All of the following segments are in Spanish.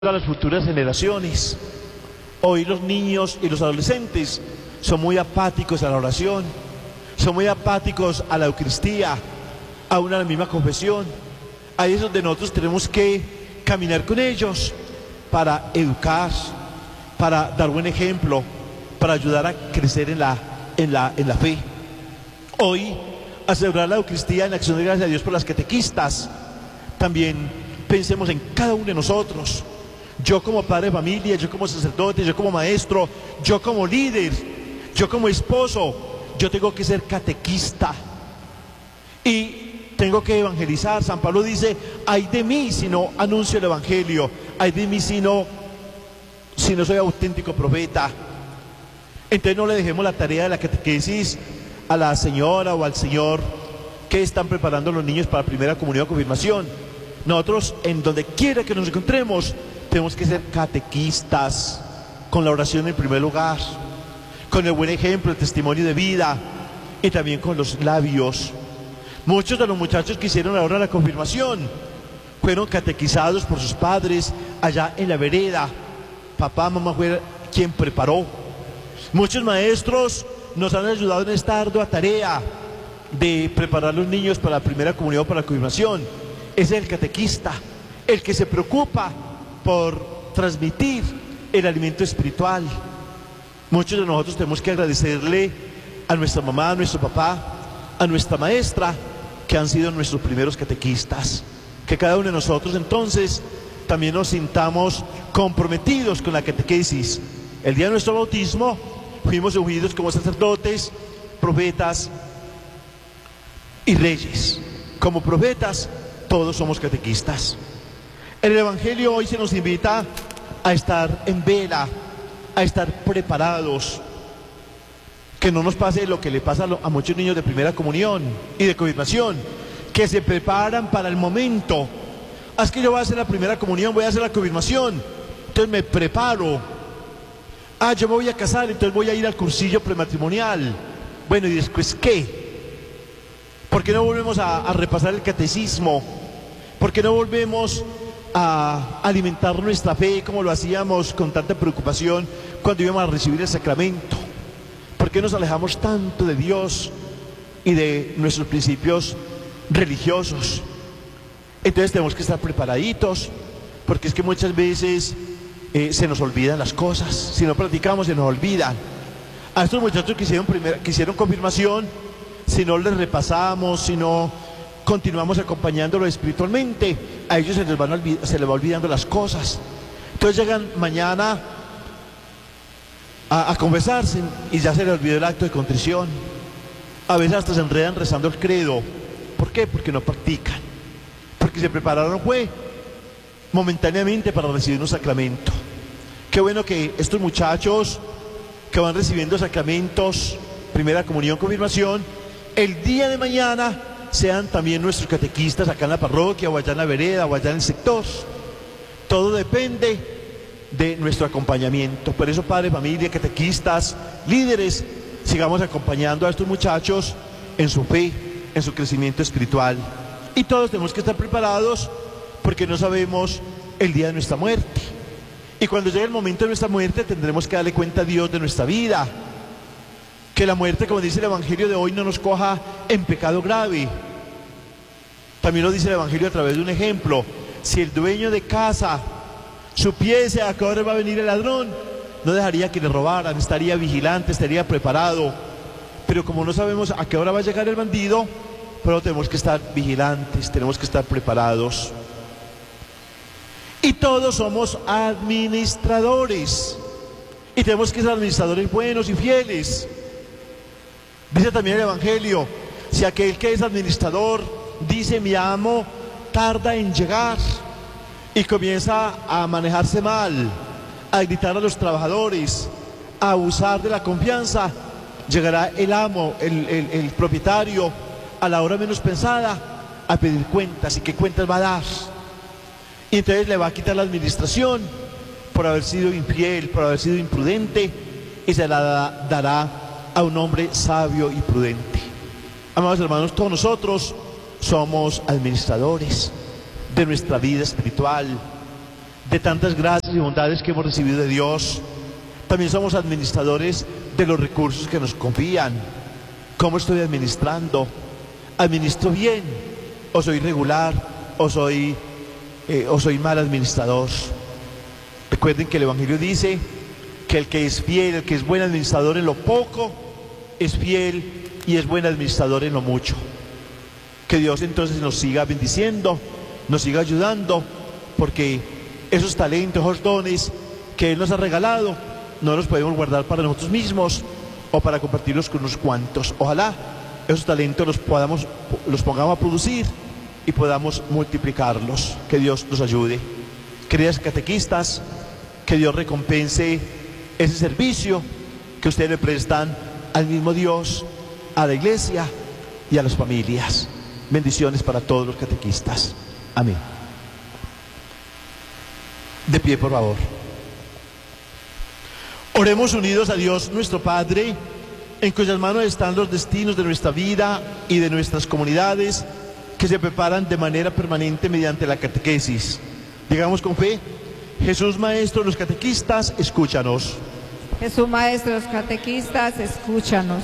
a las futuras generaciones. Hoy los niños y los adolescentes son muy apáticos a la oración, son muy apáticos a la Eucaristía, aún a la misma confesión. Ahí es donde nosotros tenemos que caminar con ellos para educar, para dar buen ejemplo, para ayudar a crecer en la fe. Hoy, a celebrar la Eucaristía en acción de gracias a Dios por las catequistas, también pensemos en cada uno de nosotros. Yo como padre de familia, yo como sacerdote, yo como maestro, yo como líder, yo como esposo, yo tengo que ser catequista y tengo que evangelizar. San Pablo dice: ay de mí si no anuncio el evangelio, ay de mí si no soy auténtico profeta. Entonces no le dejemos la tarea de la catequesis a la señora o al señor que están preparando a los niños para la primera comunión o confirmación. Nosotros, en donde quiera que nos encontremos, tenemos que ser catequistas, con la oración en primer lugar, con el buen ejemplo, el testimonio de vida y también con los labios. Muchos de los muchachos que hicieron ahora la confirmación fueron catequizados por sus padres allá en la vereda. Papá, mamá fue quien preparó. Muchos maestros nos han ayudado en esta ardua tarea de preparar a los niños para la primera comunión o para la confirmación. Ese es el catequista, el que se preocupa por transmitir el alimento espiritual. Muchos de nosotros tenemos que agradecerle a nuestra mamá, a nuestro papá, a nuestra maestra, que han sido nuestros primeros catequistas. Que cada uno de nosotros entonces también nos sintamos comprometidos con la catequesis. El día de nuestro bautismo fuimos ungidos como sacerdotes, profetas y reyes. Como profetas todos somos catequistas. En el Evangelio hoy se nos invita a estar en vela, a estar preparados, que no nos pase lo que le pasa a muchos niños de primera comunión y de confirmación, que se preparan para el momento. Es que yo voy a hacer la primera comunión, voy a hacer la confirmación, entonces me preparo. Yo me voy a casar, entonces voy a ir al cursillo prematrimonial. Bueno, ¿y después qué? ¿Por qué no volvemos a repasar el catecismo? ¿Por qué no volvemos a alimentar nuestra fe como lo hacíamos con tanta preocupación cuando íbamos a recibir el sacramento? ¿Por qué nos alejamos tanto de Dios y de nuestros principios religiosos? Entonces tenemos que estar preparaditos, porque es que muchas veces se nos olvidan las cosas. Si no practicamos, se nos olvidan. A estos muchachos que hicieron confirmación, si no les repasamos, si no continuamos acompañándolos espiritualmente, a ellos se les va olvidando las cosas. Entonces llegan mañana a confesarse y ya se les olvidó el acto de contrición. A veces hasta se enredan rezando el credo. ¿Por qué? Porque no practican, porque se prepararon momentáneamente para recibir un sacramento. Qué bueno que estos muchachos que van recibiendo sacramentos, primera comunión, confirmación, el día de mañana sean también nuestros catequistas acá en la parroquia, o allá en la vereda, o allá en el sector. Todo depende de nuestro acompañamiento. Por eso, padre, familia, catequistas, líderes, sigamos acompañando a estos muchachos en su fe, en su crecimiento espiritual. Y todos tenemos que estar preparados, porque no sabemos el día de nuestra muerte. Y cuando llegue el momento de nuestra muerte, tendremos que darle cuenta a Dios de nuestra vida. Que la muerte, como dice el Evangelio de hoy, no nos coja en pecado grave. También lo dice el Evangelio a través de un ejemplo. Si el dueño de casa supiese a qué hora va a venir el ladrón, no dejaría que le robaran, estaría vigilante, estaría preparado. Pero como no sabemos a qué hora va a llegar el bandido, pero tenemos que estar vigilantes, tenemos que estar preparados. Y todos somos administradores, y tenemos que ser administradores buenos y fieles. Dice también el Evangelio: si aquel que es administrador dice mi amo tarda en llegar, y comienza a manejarse mal, a gritar a los trabajadores, a abusar de la confianza, llegará el amo, el propietario, a la hora menos pensada, a pedir cuentas. ¿Y qué cuentas va a dar? Y entonces le va a quitar la administración por haber sido infiel, por haber sido imprudente, y se la dará a un hombre sabio y prudente. Amados hermanos, todos nosotros somos administradores de nuestra vida espiritual, de tantas gracias y bondades que hemos recibido de Dios. También somos administradores de los recursos que nos confían. ¿Cómo estoy administrando? ¿Administro bien? ¿O soy regular? ¿O soy mal administrador? Recuerden que el Evangelio dice que el que es fiel, el que es buen administrador en lo poco, es fiel y es buen administrador en lo mucho. Que Dios entonces nos siga bendiciendo, nos siga ayudando, porque esos talentos, esos dones que Él nos ha regalado, no los podemos guardar para nosotros mismos o para compartirlos con unos cuantos. Ojalá esos talentos los pongamos a producir y podamos multiplicarlos. Que Dios nos ayude. Queridas catequistas, que Dios recompense ese servicio que ustedes le prestan al mismo Dios, a la iglesia y a las familias. Bendiciones para todos los catequistas. Amén. De pie, por favor. Oremos unidos a Dios nuestro Padre, en cuyas manos están los destinos de nuestra vida y de nuestras comunidades, que se preparan de manera permanente mediante la catequesis. Digamos con fe: Jesús, Maestro de los catequistas, escúchanos. Jesús, Maestro de los catequistas, escúchanos.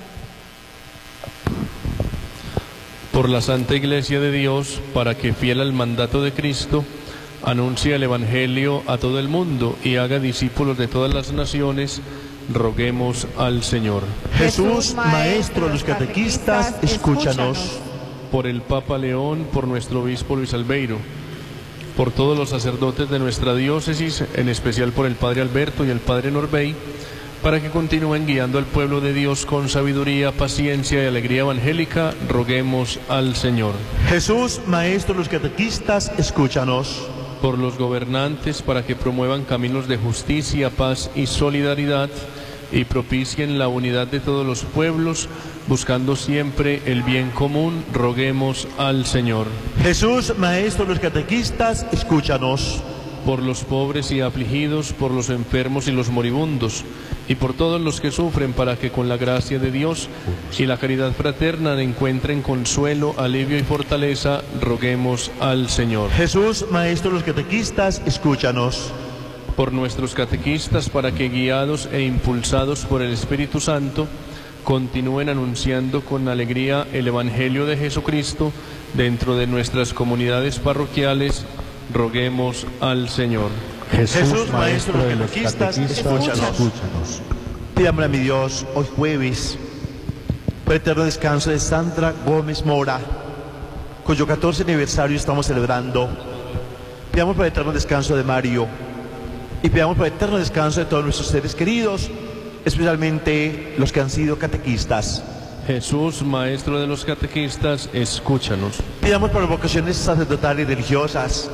Por la Santa Iglesia de Dios, para que, fiel al mandato de Cristo, anuncie el Evangelio a todo el mundo y haga discípulos de todas las naciones, roguemos al Señor. Jesús, Maestro de los catequistas, escúchanos. Por el Papa León, por nuestro obispo Luis Albeiro, por todos los sacerdotes de nuestra diócesis, en especial por el Padre Alberto y el Padre Norbey, para que continúen guiando al pueblo de Dios con sabiduría, paciencia y alegría evangélica, roguemos al Señor. Jesús, Maestro de los catequistas, escúchanos. Por los gobernantes, para que promuevan caminos de justicia, paz y solidaridad, y propicien la unidad de todos los pueblos, buscando siempre el bien común, roguemos al Señor. Jesús, Maestro de los catequistas, escúchanos. Por los pobres y afligidos, por los enfermos y los moribundos, y por todos los que sufren, para que con la gracia de Dios y la caridad fraterna encuentren consuelo, alivio y fortaleza, roguemos al Señor. Jesús, Maestro de los catequistas, escúchanos. Por nuestros catequistas, para que, guiados e impulsados por el Espíritu Santo, continúen anunciando con alegría el Evangelio de Jesucristo dentro de nuestras comunidades parroquiales, roguemos al Señor. Jesús, Maestro de los catequistas, escúchanos. Pidámosle a mi Dios hoy jueves por el eterno descanso de Sandra Gómez Mora, cuyo 14 aniversario estamos celebrando. Pidamos por el eterno descanso de Mario y pidamos por el eterno descanso de todos nuestros seres queridos, especialmente los que han sido catequistas. Jesús, Maestro de los catequistas, escúchanos. Pidamos por las vocaciones sacerdotales y religiosas,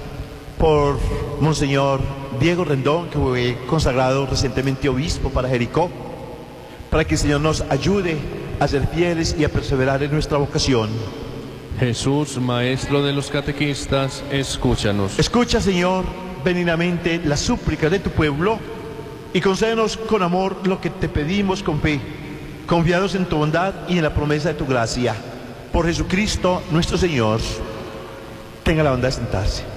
por Monseñor Diego Rendón, que fue consagrado recientemente obispo para Jericó, para que el Señor nos ayude a ser fieles y a perseverar en nuestra vocación. Jesús, Maestro de los catequistas, escúchanos. Escucha, Señor, benignamente las súplicas de tu pueblo y concédenos con amor lo que te pedimos con fe, confiados en tu bondad y en la promesa de tu gracia. Por Jesucristo nuestro Señor. Tenga la bondad de sentarse.